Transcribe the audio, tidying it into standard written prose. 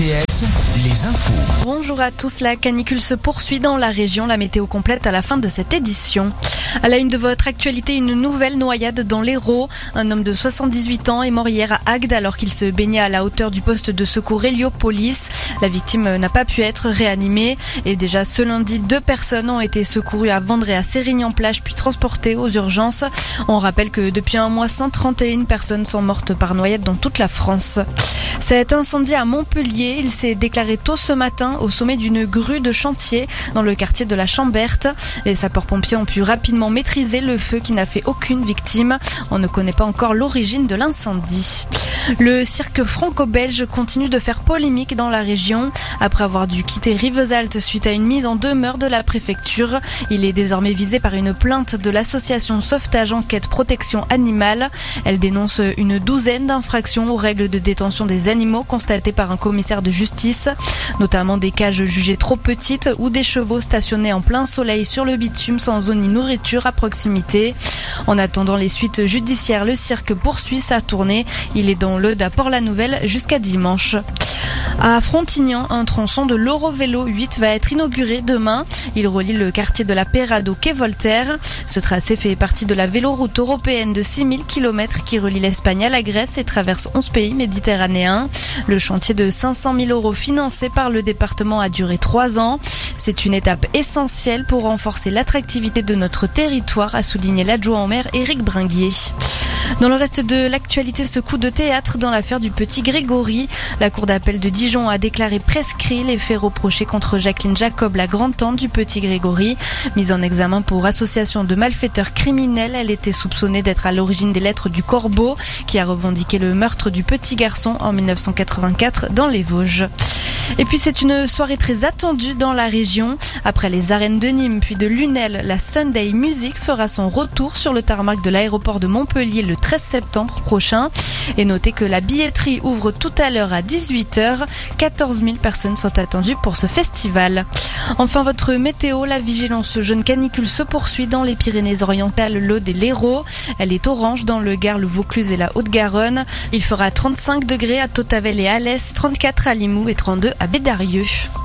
RTS, les infos. Bonjour à tous, la canicule se poursuit dans la région. La météo complète à la fin de cette édition. À la une de votre actualité, une nouvelle noyade dans l'Hérault. Un homme de 78 ans est mort hier à Agde alors qu'il se baignait à la hauteur du poste de secours Héliopolis. La victime n'a pas pu être réanimée. Et déjà ce lundi, 2 personnes ont été secourues à Vendré à Sérignan-Plage puis transportées aux urgences. On rappelle que depuis un mois, 131 personnes sont mortes par noyade dans toute la France. Cet incendie à Montpellier, il s'est déclaré tôt ce matin au sommet d'une grue de chantier dans le quartier de la Chamberte. Les sapeurs-pompiers ont pu rapidement maîtriser le feu qui n'a fait aucune victime. On ne connaît pas encore l'origine de l'incendie. Le cirque franco-belge continue de faire polémique dans la région. Après avoir dû quitter Rivesaltes suite à une mise en demeure de la préfecture, il est désormais visé par une plainte de l'association Sauvetage Enquête Protection Animale. Elle dénonce une douzaine d'infractions aux règles de détention des animaux constatées par un commissaire de justice, notamment des cages jugées trop petites ou des chevaux stationnés en plein soleil sur le bitume sans eau ni nourriture à proximité. En attendant les suites judiciaires, le cirque poursuit sa tournée. Il est dans l'Aude à Port-la-Nouvelle jusqu'à dimanche. À Frontignan, un tronçon de l'Eurovélo 8 va être inauguré demain. Il relie le quartier de la Peyrade au quai Voltaire. Ce tracé fait partie de la véloroute européenne de 6000 km qui relie l'Espagne à la Grèce et traverse 11 pays méditerranéens. Le chantier de 500 000 € financé par le département a duré 3 ans. C'est une étape essentielle pour renforcer l'attractivité de notre territoire, a souligné l'adjoint au maire Éric Bringuier. Dans le reste de l'actualité, ce coup de théâtre dans l'affaire du petit Grégory. La cour d'appel de Dijon a déclaré prescrit les faits reprochés contre Jacqueline Jacob, la grand-tante du petit Grégory. Mise en examen pour association de malfaiteurs criminels, elle était soupçonnée d'être à l'origine des lettres du Corbeau, qui a revendiqué le meurtre du petit garçon en 1984 dans les Vosges. Et puis c'est une soirée très attendue dans la région. Après les arènes de Nîmes puis de Lunel, la Sunday Music fera son retour sur le tarmac de l'aéroport de Montpellier le 13 septembre prochain. Et notez que la billetterie ouvre tout à l'heure à 18h. 14 000 personnes sont attendues pour ce festival. Enfin, votre météo, la vigilance jaune canicule se poursuit dans les Pyrénées-Orientales, l'Aude et l'Hérault. Elle est orange dans le Gard, le Vaucluse et la Haute-Garonne. Il fera 35 degrés à Tautavel et Alès, 34 à Limoux et 32 à Bédarieux.